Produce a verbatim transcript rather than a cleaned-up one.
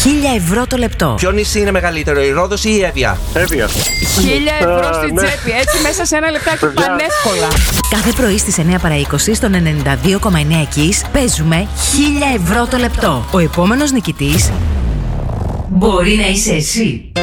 χίλια ευρώ το λεπτό. Ποιο νησί είναι μεγαλύτερο, η Ρόδος ή η Εύβοια? Εύβοια. Χίλια ευρώ Α, στην ναι. τσέπη. Έτσι μέσα σε ένα λεπτάκι Παιδιά. πανεύκολα. Κάθε πρωί στις εννιά παρά είκοσι στον ενενήντα δύο κόμμα εννέα Kiss παίζουμε χίλια ευρώ το λεπτό. Ο επόμενος νικητής μπορεί να είσαι εσύ.